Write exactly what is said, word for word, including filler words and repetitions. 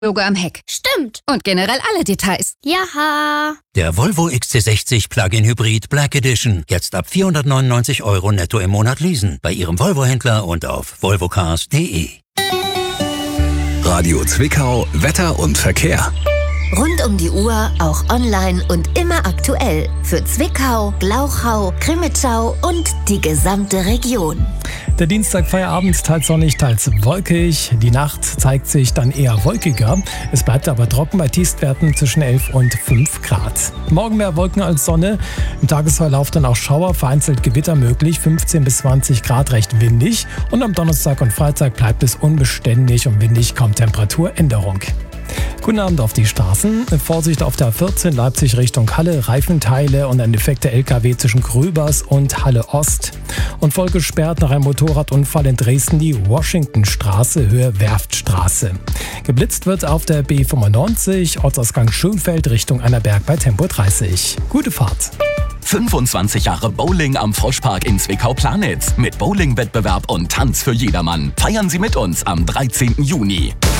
Logo am Heck. Stimmt. Und generell alle Details. Jaha. Der Volvo X C sechzig Plug-in Hybrid Black Edition. Jetzt ab vierhundertneunundneunzig Euro netto im Monat leasen. Bei Ihrem Volvo-Händler und auf volvocars punkt de. Radio Zwickau, Wetter und Verkehr. Rund um die Uhr, auch online und immer aktuell. Für Zwickau, Glauchau, Crimmitschau und die gesamte Region. Der Dienstag Feierabend teils sonnig, teils wolkig. Die Nacht zeigt sich dann eher wolkiger. Es bleibt aber trocken bei Tiefstwerten zwischen elf und fünf Grad. Morgen mehr Wolken als Sonne. Im Tagesverlauf dann auch Schauer, vereinzelt Gewitter möglich. fünfzehn bis zwanzig Grad, recht windig. Und am Donnerstag und Freitag bleibt es unbeständig und windig, kaum Temperaturänderung. Guten Abend auf die Straßen. Vorsicht auf der A vierzehn Leipzig Richtung Halle, Reifenteile und ein defekter L K W zwischen Grübers und Halle Ost. Und voll gesperrt nach einem Motorradunfall in Dresden die Washingtonstraße, Höhe Werftstraße. Geblitzt wird auf der B fünfundneunzig, Ortsausgang Schönfeld Richtung Annaberg bei Tempo dreißig. Gute Fahrt. fünfundzwanzig Jahre Bowling am Froschpark in Zwickau-Planitz. Mit Bowling-Wettbewerb und Tanz für jedermann. Feiern Sie mit uns am dreizehnten Juni.